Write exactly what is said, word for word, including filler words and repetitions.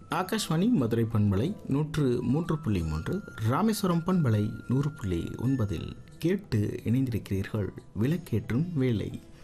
ஆகாஷ்வாணி மதுரை பண்பலை நூற்று மூன்று புள்ளி மூன்று, ராமேஸ்வரம் பண்பலை நூறு புள்ளி ஒன்பதில் கேட்டு இணைந்திருக்கிறீர்கள். விளக்கேற்றும் வேலை.